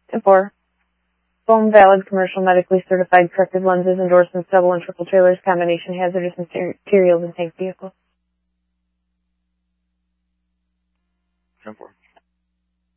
And 4. Foam valid commercial medically certified corrective lenses endorsements double and triple trailers combination hazardous materials and tank vehicles. 10-4.